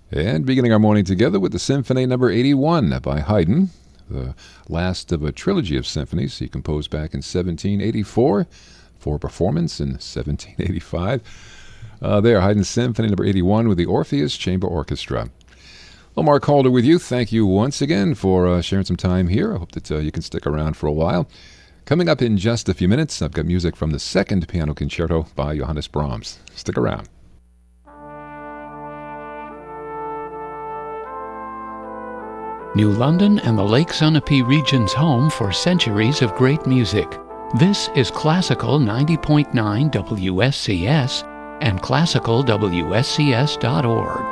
And beginning our morning together with the Symphony Number 81 by Haydn, the last of a trilogy of symphonies he composed back in 1784 for performance in 1785. There, Haydn's Symphony Number 81 with the Orpheus Chamber Orchestra. Well, Mark Calder with you. Thank you once again for sharing some time here. I hope that you can stick around for a while. Coming up in just a few minutes, I've got music from the second piano concerto by Johannes Brahms. Stick around. New London and the Lake Sunapee region's home for centuries of great music. This is Classical 90.9 WSCS and classicalwscs.org.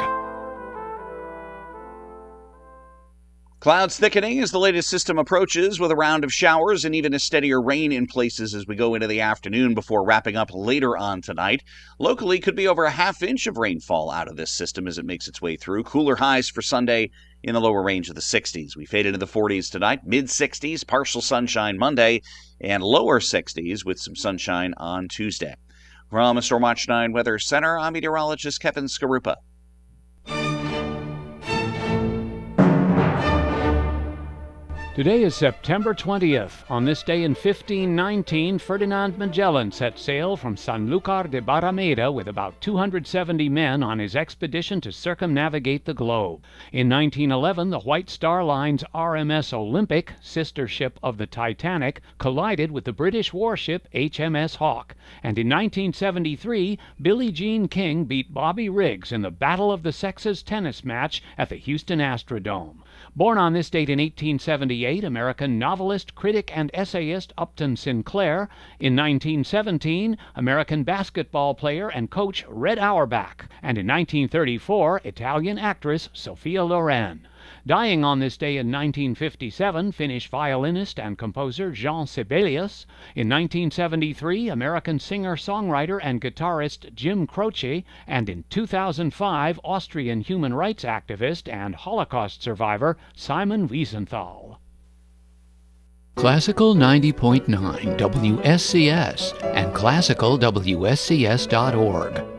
Clouds thickening as the latest system approaches, with a round of showers and even a steadier rain in places as we go into the afternoon before wrapping up later on tonight. Locally, could be over a half-inch of rainfall out of this system as it makes its way through. Cooler highs for Sunday in the lower range of the 60s. We fade into the 40s tonight, mid-60s, partial sunshine Monday, and lower 60s with some sunshine on Tuesday. From Stormwatch 9 Weather Center, I'm meteorologist Kevin Skarupa. Today is September 20th. On this day in 1519, Ferdinand Magellan set sail from Sanlúcar de Barrameda with about 270 men on his expedition to circumnavigate the globe. In 1911, the White Star Line's RMS Olympic, sister ship of the Titanic, collided with the British warship HMS Hawke. And in 1973, Billie Jean King beat Bobby Riggs in the Battle of the Sexes tennis match at the Houston Astrodome. Born on this date in 1878, American novelist, critic, and essayist Upton Sinclair. In 1917, American basketball player and coach Red Auerbach. And in 1934, Italian actress Sophia Loren. Dying on this day in 1957, Finnish violinist and composer Jean Sibelius. In 1973, American singer-songwriter and guitarist Jim Croce. And in 2005, Austrian human rights activist and Holocaust survivor Simon Wiesenthal. Classical 90.9 WSCS and classicalwscs.org.